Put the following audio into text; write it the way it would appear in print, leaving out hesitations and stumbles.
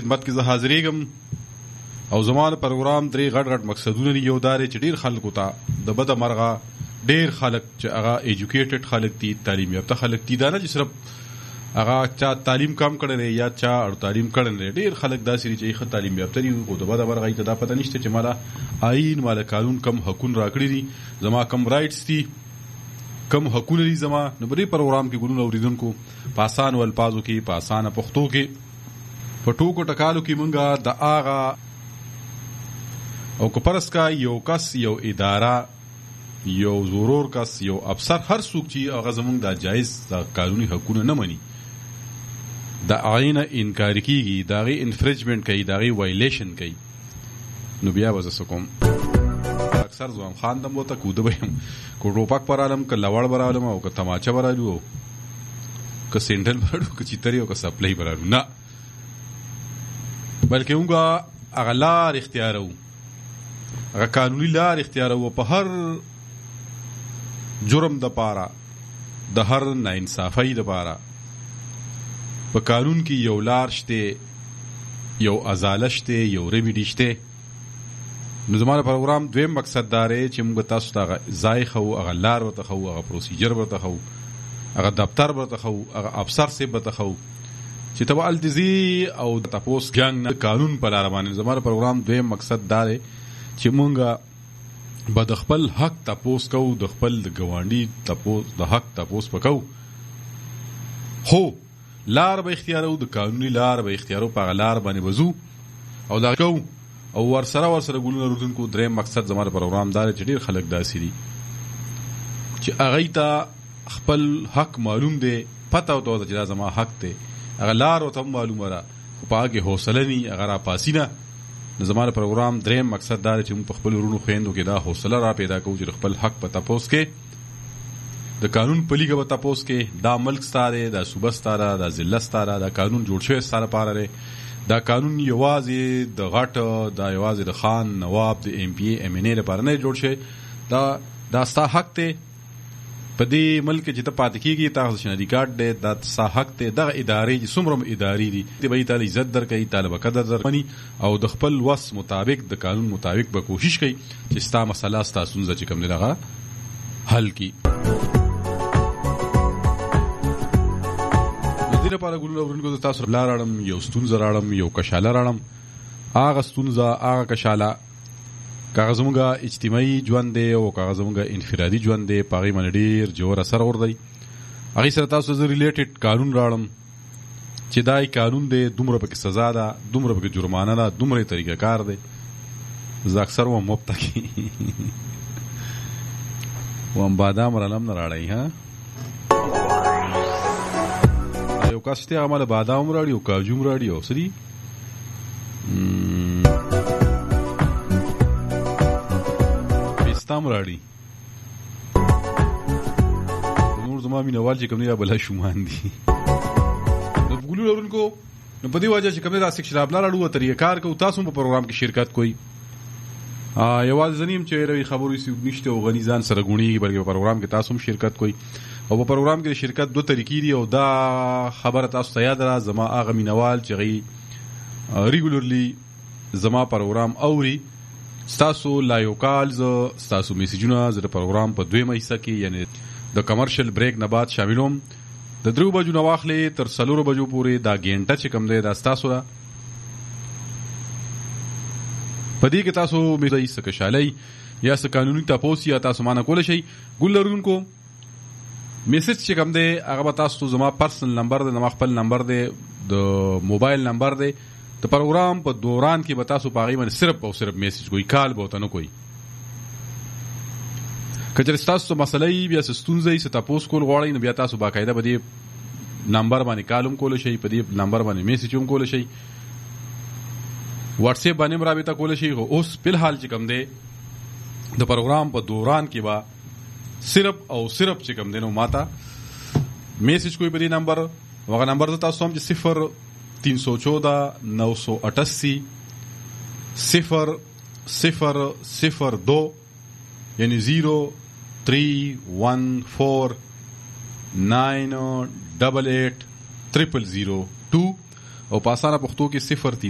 خدمت کې زه حاضرېږم او زما د پروګرام درې غټ غټ مقصدونه دي. یو دا دی چې ډېر خلکو ته د بده مرغه ډېر خلک چې هغه ایجوکیټډ خلک دي، تعلیم یافته خلک دي، دا نه چې صرف هغه چا تعلیم کم کړی دی یا چا اړ تعلیم کړی دی، ډېر خلک داسې دي چې ښه تعلیم یافته دي خو د بده مرغه ته دا پته نشته چې مالا آئین مالا قانون کم حقونه راکړي دي، زما کم رایټس دي، کم حقونه دي زما. نو په دې پروګرام کې ګلونه اورېدونکو په اسانو الفاظو کې، په اسانه پښتو کې، په ټوکو ټکالو کې مونږه د هغه او که فرض کا یو کس، یو اداره، یو ضرور کس، یو افسر، هر څوک چې هغه زمونږ د جایز د قانوني حقونه نه مني، د هغې نه انکار کېږي، د هغې انفریجمنټ کوي، د هغې وایلیشن کوي، نو بیا به زه څه کوم؟ اکثر زوام خان دم وته کوده به یم، که ټوپک به رالم، که لوړ به رالم، او که تماچه به رالو، او که سینډل به رالو، که چیترې او که سپلی به رالو، نه، بلکې مونږ هغه لار اختیارو، هغه قانوني لار اختیارو، په هر جرم د پاره، د هر ناانصافۍ د پاره په قانون کې یو لار شته، یو ازاله شته، یو ریمیډي شته. نو زما د پروګرام دویم مقصد دا دی چې موږ تاسو ته هغه ځای ښو، هغه لار ورته ښو، هغه پروسیجر ورته ښو، هغه دفتر ورته ښو، هغه افسر صاحب ورته ښو چې ته به هلته ځې او د تپوس ګنګ نه قانون په لاره باندې. زما د پروګرام دویم مقصد دا دی چې مونږ به د خپل حق تپوس کوو، د خپل د ګاونډي د حق تپوس به کوو، خو لار به اختیارو، د قانوني لار به اختیارو، په هغه لار باندې به ځو او دا کوو. او ورسره ګلونه اورېدونکو دریم مقصد زما د پروګرام دا دی چې ډېر خلک داسې دي چې هغوی ته خپل حق معلوم دی، پته ورته ده چې دا زما حق دی، هغه لار ورته هم معلومه ده خو په هغه کې حوصله نه وي، هغه راپاسي نه. نو زما د پروګرام دریم مقصد دا دی چې موږ په خپل ورونو خویندو کې دا حوصله را پیدا کوو چې د خپل حق په تپوس کې، د قانون په لیګه به تپوس کې، دا ملک ستا دی، دا صوبه ستا ده، دا ضلع ستا ده، دا قانون جوړ شوی ستا لپاره دی، دا قانون یوازې د غټ، دا یوازې د خان، نواب، د ایم پی ای، ایم این ای لپاره نه جوړ شوی، دا ستا حق دی. په دې ملک چې ته پاتې کېږي تاسو شناختی کارت دی، دا ستا حق دی. دغه ادارې چې څومره ادارې دي به یې تعالی عزت درکوي، تعالی به قدر درکوي او د خپل وس مطابق، د قانون مطابق به کوشش کوي چې ستا مسله، ستا ستونزه چې کوم دی هغه حل کړي. د دې لپاره ګلونه اورېدونکو زه تاسو لا راړم، یو ستونزه راړم، یو کشاله راړم. هغه ستونزه، هغه کشاله کاغه زموږ اجتماعي ژوند دی او کاغه زموږ انفرادي ژوند دی، په هغې باندې ډېر ژور اثر غورځوي. هغې سره تاسو زه ریلیټډ قانون راړم چې دا قانون دی، دومره پکې سزا ده، دومره پکې جرمانه ده، دومره یې طریقه کار دی. زه اکثر وم مفته کې وم بادام رالم نه راړی، ها یو کس شته هغه ماله بادام راړي او کاجو م راړي او څه دي پستا م راړي. نور زما مینوال چې کوم دی بله شومان دي. نو ګلونه اورونکو نو په دې وجه چې کوم دی دا سیکشن ابلا راړو طریقه کار کوو. تاسو هم په پروګرام کې شرکت کوئ. یوازې زنیم چې روي خبرې سي نشته او غني ځان سره غونیږي، بلکې په پروګرام کې تاسو هم شرکت کوئ. او په پروګرام کې شرکت دوه طریقې دي او دا خبره تاسو ته یاد را زما هغه مینوال چې غي ریګولرلی زما پروګرام اوري، تاسو لایو کالز، تاسو میسیجونه زه د پروګرام په دویمه حصہ کې یعنی د کمرشل بریک نه بعد شاملوم. د 3 بجو نه واخلې تر 4 بجو پورې دا غینټه چې کوم دی دا تاسو دا پدې کې تاسو مې څه کشالي یا څه قانوني تاسو یا تاسو مانه کول شي. ګل لرونکو میسج چې کوم دی هغه تاسو زما پرسنل نمبر دی، زما خپل نمبر دی، د موبایل نمبر دی. د پروګرام په دوران کې به تاسو په هغې باندې صرف او صرف میسج کوئ، کال به ورته نه کوئ. که چېرې ستاسو څه مسله وي، بیا څه ستونزه وي، څه تپوس کول غواړئ، نو بیا تاسو باقاعده په دې نمبر باندې کال هم کولی شئ، په دې نمبر باندې میسج هم کولی شئ، واټس اپ باندې هم رابطه کولی شئ. خو اوس فلحال چې کوم دی د پروګرام په دوران کې به صرف او صرف چې کوم دی نو ماته میسج کوئ په دې نمبر. هغه نمبر زه تاسو هم چې 0314-988-0002 یعنی 0314-988-0002 او په اسانه پښتو کې 03